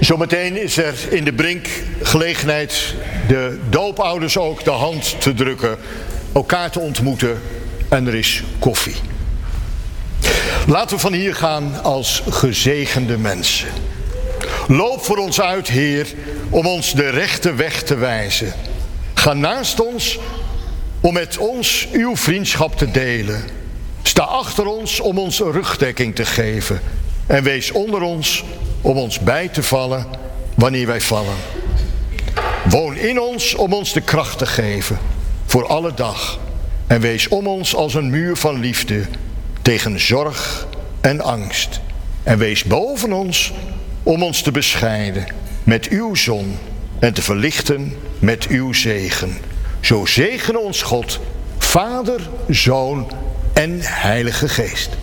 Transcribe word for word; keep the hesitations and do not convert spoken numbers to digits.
Zometeen is er in de Brink gelegenheid de doopouders ook de hand te drukken, elkaar te ontmoeten en er is koffie. Laten we van hier gaan als gezegende mensen. Loop voor ons uit, Heer, om ons de rechte weg te wijzen. Ga naast ons om met ons uw vriendschap te delen. Sta achter ons om ons rugdekking te geven. En wees onder ons om ons bij te vallen wanneer wij vallen. Woon in ons om ons de kracht te geven voor alle dag. En wees om ons als een muur van liefde tegen zorg en angst. En wees boven ons om ons te bescheiden met uw zon en te verlichten met uw zegen. Zo zegene ons God, Vader, Zoon en Heilige Geest.